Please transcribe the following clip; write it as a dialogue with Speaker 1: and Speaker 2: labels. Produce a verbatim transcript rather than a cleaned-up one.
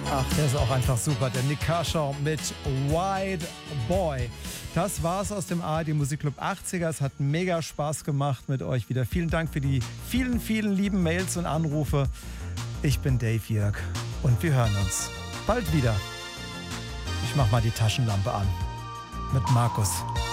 Speaker 1: Ach, der ist auch einfach super. Der Nik Kershaw mit White Boy. Das war's aus dem A R D Musikclub achtziger. Es hat mega Spaß gemacht mit euch wieder. Vielen Dank für die vielen, vielen lieben Mails und Anrufe. Ich bin Dave Jörg und wir hören uns bald wieder. Ich mach mal die Taschenlampe an mit Markus.